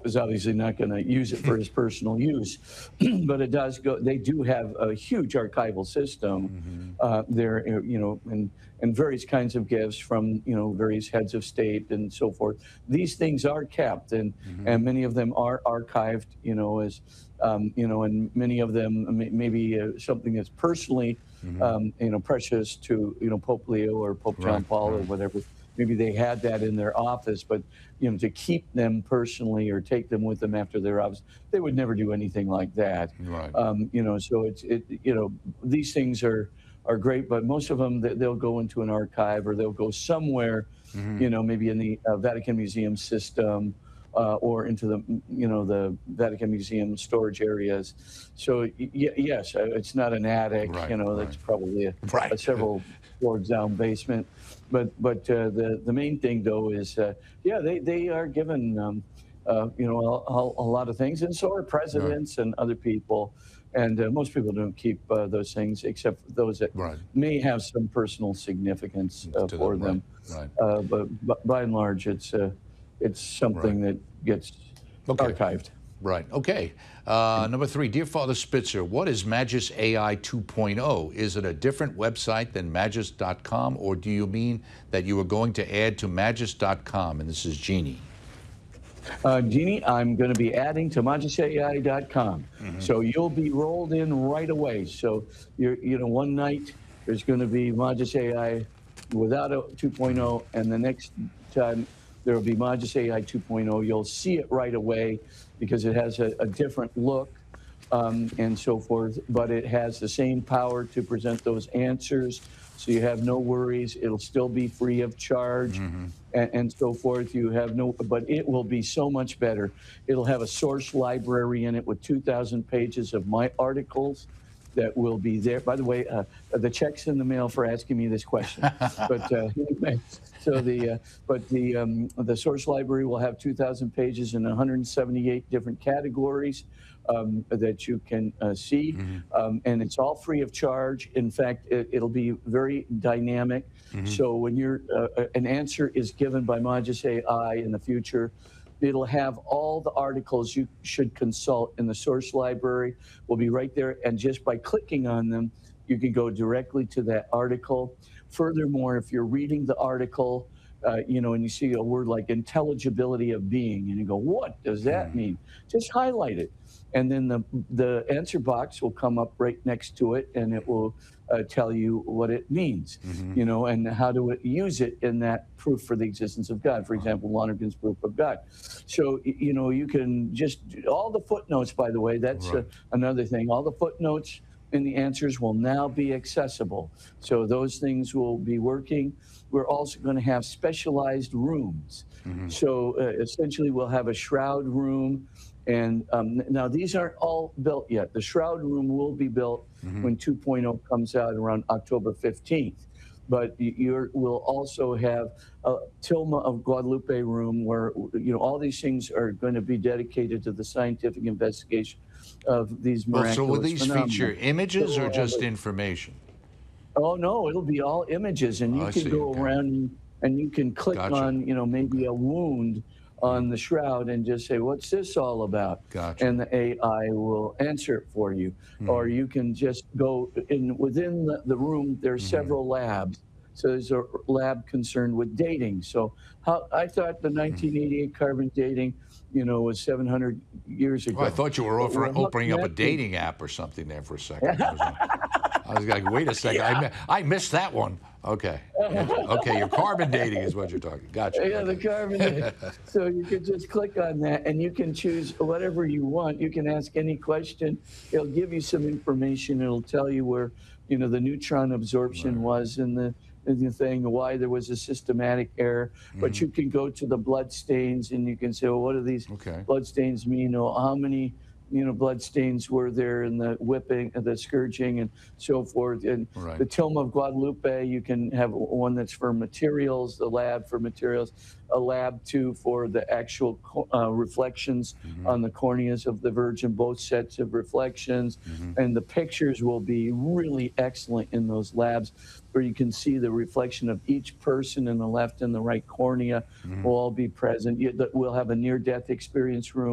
is obviously not going to use it for his personal use, but it does go. They do have a huge archival system there, and various kinds of gifts from various heads of state and so forth. These things are kept, and many of them are archived, as and many of them maybe something that's personally precious to Pope Leo or Pope John Paul or whatever. Maybe they had that in their office, but to keep them personally or take them with them after their office, they would never do anything like that. Right. So these things are great, but most of them they'll go into an archive or they'll go somewhere, maybe in the Vatican Museum system. Or into the Vatican Museum storage areas. So yes, it's not an attic. That's probably a several floors down basement. But the main thing though is they are given a lot of things, and so are presidents and other people. And most people don't keep those things, except those that may have some personal significance for them. But by and large, it's something that gets archived. Right. Okay. Number 3, dear Father Spitzer, what is Magis AI 2.0? Is it a different website than magis.com, or do you mean that you are going to add to magis.com? And this is Jeannie. Jeannie, I'm going to be adding to magisai.com. So you'll be rolled in right away. So one night there's going to be Magis AI without a 2.0, and the next time there will be Magis AI 2.0. You'll see it right away because it has a different look and so forth, but it has the same power to present those answers. So you have no worries. It'll still be free of charge and so forth. But it will be so much better. It'll have a source library in it with 2,000 pages of my articles that will be there. By the way, the check's in the mail for asking me this question. But anyway, so the source library will have 2,000 pages in 178 different categories that you can see, and it's all free of charge. In fact, it'll be very dynamic. So when an answer is given by Magis AI in the future, it'll have all the articles you should consult in the source library will be right there. And just by clicking on them, you can go directly to that article. Furthermore, if you're reading the article, and you see a word like intelligibility of being, and you go, what does that mean? Just highlight it. And then the answer box will come up right next to it, and it will tell you what it means, and how to use it in that proof for the existence of God. For example, Lonergan's proof of God. So, you can just, all the footnotes, by the way, that's another thing. All the footnotes in the answers will now be accessible. So those things will be working. We're also going to have specialized rooms. So essentially we'll have a shroud room. And now these aren't all built yet. The shroud room will be built when 2.0 comes out around October 15th. But we'll also have a Tilma of Guadalupe room where all these things are going to be dedicated to the scientific investigation of these miraculous So will these phenomena. feature images or just information? Oh no, it'll be all images, and you can go around and you can click on maybe a wound on the shroud and just say, what's this all about? And the AI will answer it for you. Or you can just go within the room, there's several labs. So there's a lab concerned with dating. So I thought the 1988 carbon dating, was 700 years ago. Well, I thought you were opening up a dating app or something there for a second. I was like, wait a second, I missed that one. Okay. Okay, your carbon dating is what you're talking. Gotcha. Yeah, the carbon dating. So you can just click on that, and you can choose whatever you want. You can ask any question. It'll give you some information. It'll tell you where, the neutron absorption was in the thing, why there was a systematic error. But you can go to the blood stains, and you can say, well, what do these blood stains mean? Or how many blood stains were there in the whipping, the scourging, and so forth. And the Tilma of Guadalupe, you can have one that's for materials, the lab for materials, a lab too for the actual reflections on the corneas of the Virgin, both sets of reflections. And the pictures will be really excellent in those labs, where you can see the reflection of each person in the left and the right cornea will all be present. We'll have a near-death experience room.